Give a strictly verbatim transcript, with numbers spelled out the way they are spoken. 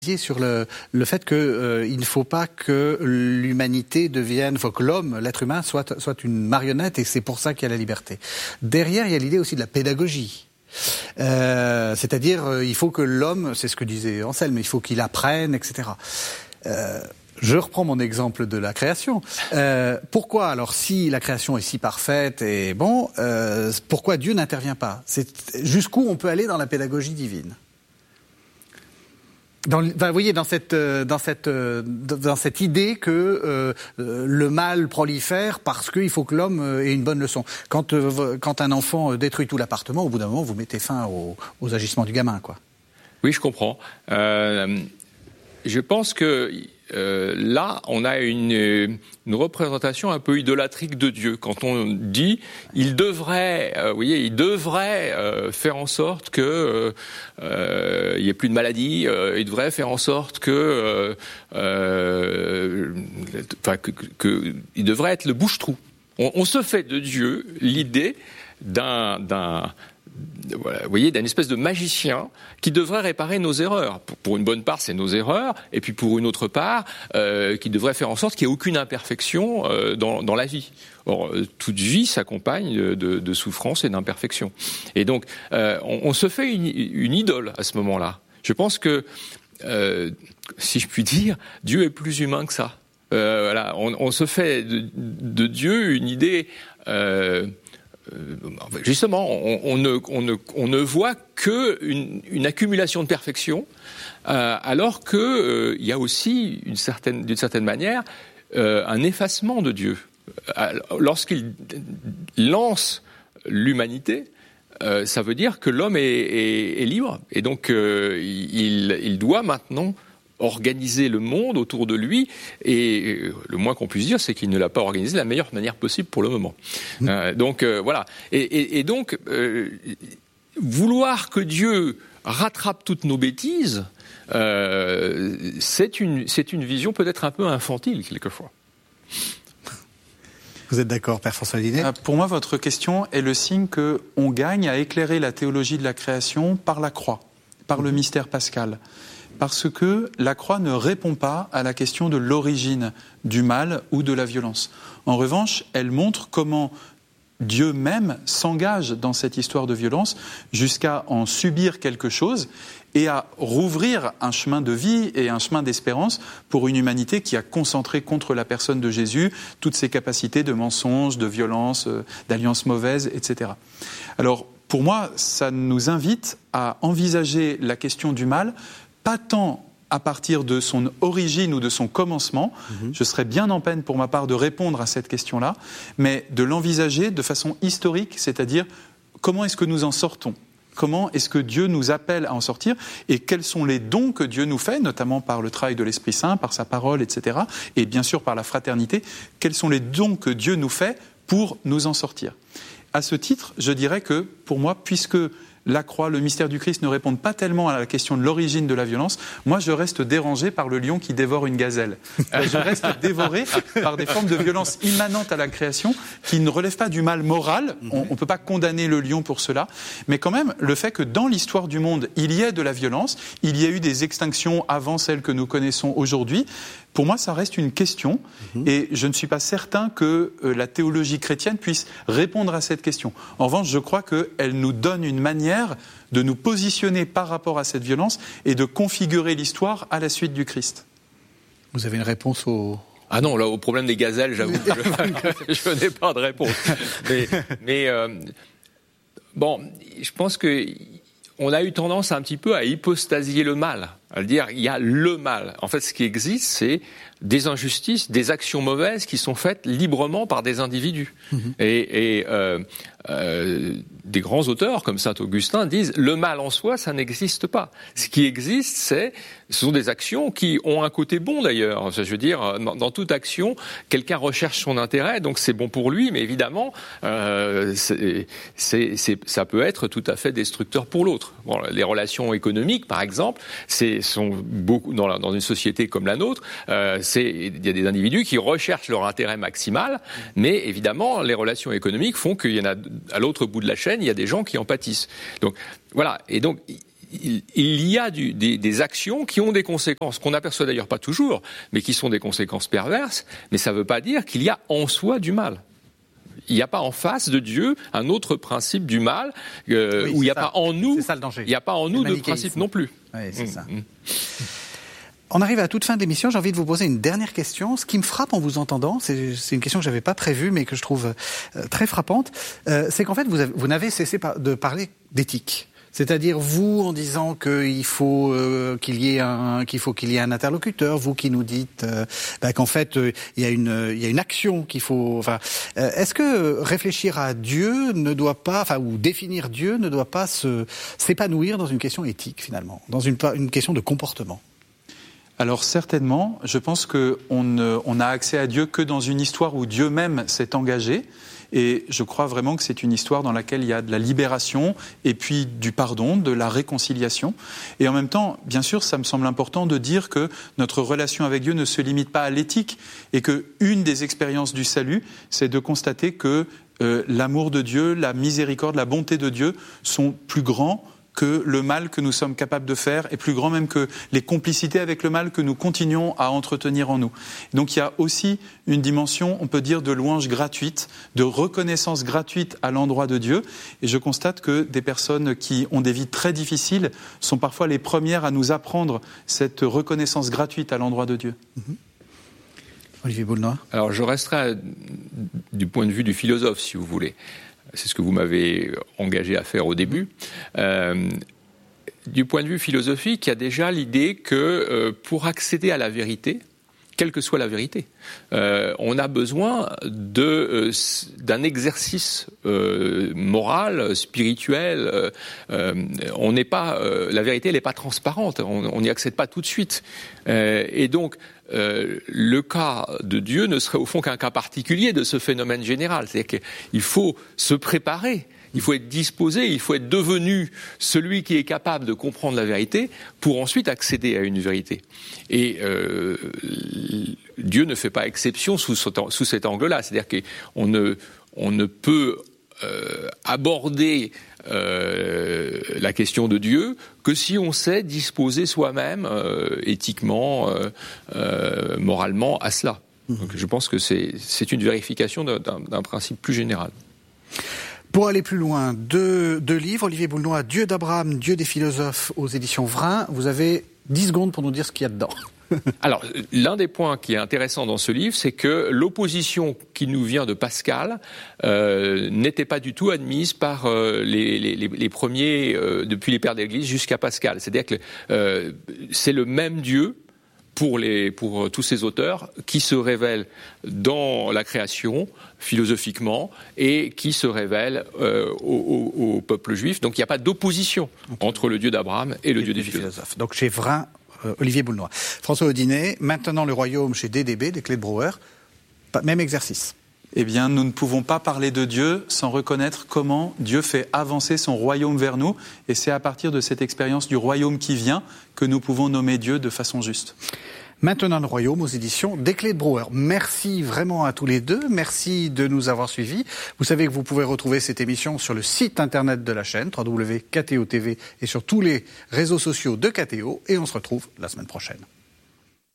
sur le, le fait qu'il euh, ne faut pas que l'humanité devienne, il faut que l'homme, l'être humain, soit, soit une marionnette, et c'est pour ça qu'il y a la liberté. Derrière, il y a l'idée aussi de la pédagogie. Euh, c'est-à-dire, euh, il faut que l'homme, c'est ce que disait Anselme, il faut qu'il apprenne, et cetera. Euh, je reprends mon exemple de la création. Euh, pourquoi, alors, si la création est si parfaite et bon, euh, pourquoi Dieu n'intervient pas ? C'est jusqu'où on peut aller dans la pédagogie divine ? Dans, ben, vous voyez, dans cette, dans cette, dans cette idée que euh, le mal prolifère parce qu'il faut que l'homme ait une bonne leçon. Quand, euh, quand un enfant détruit tout l'appartement, au bout d'un moment, vous mettez fin aux, aux agissements du gamin, quoi. Oui, je comprends. Euh, je pense que euh, là, on a une, une représentation un peu idolâtrique de Dieu. Quand on dit, il devrait, euh, vous voyez, il devrait euh, faire en sorte que euh, euh, il n'y ait plus de maladies. Euh, il devrait faire en sorte que, euh, euh, enfin, que, que, que, il devrait être le bouche-trou. On, on se fait de Dieu l'idée d'un, d'un Voilà, vous voyez, d'un espèce de magicien qui devrait réparer nos erreurs. Pour, pour une bonne part, c'est nos erreurs, et puis pour une autre part, euh, qui devrait faire en sorte qu'il n'y ait aucune imperfection euh, dans, dans la vie. Or, euh, toute vie s'accompagne de, de, de souffrance et d'imperfection. Et donc, euh, on, on se fait une, une idole à ce moment-là. Je pense que, euh, si je puis dire, Dieu est plus humain que ça. Euh, voilà, on, on se fait de, de Dieu une idée... Euh, Justement, on, on, ne, on, ne, on ne voit qu'une une accumulation de perfection, euh, alors qu'il euh, y a aussi, une certaine, d'une certaine manière, euh, un effacement de Dieu. Lorsqu'il lance l'humanité, euh, ça veut dire que l'homme est, est, est libre, et donc euh, il, il doit maintenant organiser le monde autour de lui, et le moins qu'on puisse dire, c'est qu'il ne l'a pas organisé de la meilleure manière possible pour le moment. Mmh. Euh, donc euh, voilà. Et, et, et donc, euh, vouloir que Dieu rattrape toutes nos bêtises, euh, c'est une, c'est une vision peut-être un peu infantile, quelquefois. Vous êtes d'accord, Père François Linet ? Pour moi, votre question est le signe qu'on gagne à éclairer la théologie de la création par la croix, par le mystère pascal. Parce que la croix ne répond pas à la question de l'origine du mal ou de la violence. En revanche, elle montre comment Dieu même s'engage dans cette histoire de violence jusqu'à en subir quelque chose et à rouvrir un chemin de vie et un chemin d'espérance pour une humanité qui a concentré contre la personne de Jésus toutes ses capacités de mensonge, de violence, d'alliance mauvaise, et cetera. Alors, pour moi, ça nous invite à envisager la question du mal pas tant à partir de son origine ou de son commencement, mmh. je serais bien en peine pour ma part de répondre à cette question-là, mais de l'envisager de façon historique, c'est-à-dire comment est-ce que nous en sortons ? Comment est-ce que Dieu nous appelle à en sortir ? Et quels sont les dons que Dieu nous fait, notamment par le travail de l'Esprit Saint, par sa parole, et cetera, et bien sûr par la fraternité, quels sont les dons que Dieu nous fait pour nous en sortir ? À ce titre, je dirais que, pour moi, puisque la croix, le mystère du Christ ne répondent pas tellement à la question de l'origine de la violence, moi je reste dérangé par le lion qui dévore une gazelle. Je reste dévoré par des formes de violence immanentes à la création qui ne relèvent pas du mal moral. On ne peut pas condamner le lion pour cela, mais quand même le fait que dans l'histoire du monde, il y ait de la violence, il y a eu des extinctions avant celles que nous connaissons aujourd'hui. Pour moi, ça reste une question, mmh. et je ne suis pas certain que euh, la théologie chrétienne puisse répondre à cette question. En revanche, je crois qu'elle nous donne une manière de nous positionner par rapport à cette violence et de configurer l'histoire à la suite du Christ. Vous avez une réponse au... Ah non, là, au problème des gazelles, j'avoue, je, je n'ai pas de réponse. Mais, mais euh, bon, je pense que... on a eu tendance un petit peu à hypostasier le mal, à dire il y a le mal. En fait, ce qui existe, c'est des injustices, des actions mauvaises qui sont faites librement par des individus. Mmh. Et, et euh, euh, des grands auteurs comme saint Augustin disent le mal en soi, ça n'existe pas. Ce qui existe, c'est ce sont des actions qui ont un côté bon d'ailleurs. Je veux dire, dans, dans toute action, quelqu'un recherche son intérêt, donc c'est bon pour lui, mais évidemment, euh, c'est, c'est, c'est, ça peut être tout à fait destructeur pour l'autre. Bon, les relations économiques, par exemple, c'est sont beaucoup dans, la, dans une société comme la nôtre. Euh, c'est il y a des individus qui recherchent leur intérêt maximal, mais évidemment, les relations économiques font qu'il y en a à l'autre bout de la chaîne, il y a des gens qui en pâtissent. Donc voilà, et donc il, il y a du, des, des actions qui ont des conséquences, qu'on n'aperçoit d'ailleurs pas toujours, mais qui sont des conséquences perverses, mais ça ne veut pas dire qu'il y a en soi du mal. Il n'y a pas en face de Dieu un autre principe du mal, euh, oui, où il n'y a ça. pas en nous, c'est ça le danger. il n'y a pas en nous de principe non plus. Oui, c'est mmh, ça. Mmh. On arrive à la toute fin de l'émission, j'ai envie de vous poser une dernière question. Ce qui me frappe en vous entendant, c'est, c'est une question que je n'avais pas prévue, mais que je trouve euh, très frappante, euh, c'est qu'en fait, vous, avez, vous n'avez cessé par, de parler d'éthique. C'est-à-dire vous en disant qu'il faut euh, qu'il y ait un qu'il faut qu'il y ait un interlocuteur, vous qui nous dites euh, bah, qu'en fait euh, il y a une il y a une action qu'il faut. Enfin, euh, est-ce que réfléchir à Dieu ne doit pas, enfin ou définir Dieu ne doit pas se s'épanouir dans une question éthique finalement, dans une une question de comportement? Alors certainement, je pense qu'on on n'a accès à Dieu que dans une histoire où Dieu même s'est engagé. Et je crois vraiment que c'est une histoire dans laquelle il y a de la libération et puis du pardon, de la réconciliation. Et en même temps, bien sûr, ça me semble important de dire que notre relation avec Dieu ne se limite pas à l'éthique et qu'une des expériences du salut, c'est de constater que euh, l'amour de Dieu, la miséricorde, la bonté de Dieu sont plus grands que le mal que nous sommes capables de faire est plus grand même que les complicités avec le mal que nous continuons à entretenir en nous. Donc il y a aussi une dimension, on peut dire, de louange gratuite, de reconnaissance gratuite à l'endroit de Dieu. Et je constate que des personnes qui ont des vies très difficiles sont parfois les premières à nous apprendre cette reconnaissance gratuite à l'endroit de Dieu. Mmh. Olivier Boulnois. Alors je resterai à, du point de vue du philosophe, si vous voulez. C'est ce que vous m'avez engagé à faire au début. Euh, du point de vue philosophique, il y a déjà l'idée que euh, pour accéder à la vérité, quelle que soit la vérité, euh, on a besoin de, euh, d'un exercice euh, moral, spirituel. Euh, euh, on n'est pas, euh, la vérité, elle n'est pas transparente. On n'y accède pas tout de suite. Euh, et donc, Euh, le cas de Dieu ne serait au fond qu'un cas particulier de ce phénomène général. C'est-à-dire qu'il faut se préparer, il faut être disposé, il faut être devenu celui qui est capable de comprendre la vérité pour ensuite accéder à une vérité. Et euh, Dieu ne fait pas exception sous, sous cet angle-là. C'est-à-dire qu'on ne, on ne peut euh, aborder Euh, la question de Dieu que si on sait disposer soi-même euh, éthiquement, euh, euh, moralement à cela. Mmh. Donc je pense que c'est, c'est une vérification d'un, d'un principe plus général. Pour aller plus loin, deux, deux livres, Olivier Boulnois, Dieu d'Abraham, Dieu des philosophes aux éditions Vrin. Vous avez dix secondes pour nous dire ce qu'il y a dedans. Alors, l'un des points qui est intéressant dans ce livre, c'est que l'opposition qui nous vient de Pascal euh, n'était pas du tout admise par euh, les, les, les premiers, euh, depuis les pères de l'Église jusqu'à Pascal. C'est-à-dire que euh, c'est le même Dieu pour, les, pour tous ces auteurs qui se révèle dans la création, philosophiquement, et qui se révèle euh, au, au, au peuple juif. Donc il n'y a pas d'opposition entre le Dieu d'Abraham et le et Dieu des philosophes. philosophes. Donc chez Vrin, Euh, Olivier Boulnois. François Audinet, maintenant le royaume chez D D B, des Clés de Brouwer, même exercice. Eh bien, nous ne pouvons pas parler de Dieu sans reconnaître comment Dieu fait avancer son royaume vers nous. Et c'est à partir de cette expérience du royaume qui vient que nous pouvons nommer Dieu de façon juste. Maintenant le royaume aux éditions des Clés de Brouwer. Merci vraiment à tous les deux. Merci de nous avoir suivis. Vous savez que vous pouvez retrouver cette émission sur le site internet de la chaîne, w w w point k t o point t v, et sur tous les réseaux sociaux de K T O. Et on se retrouve la semaine prochaine.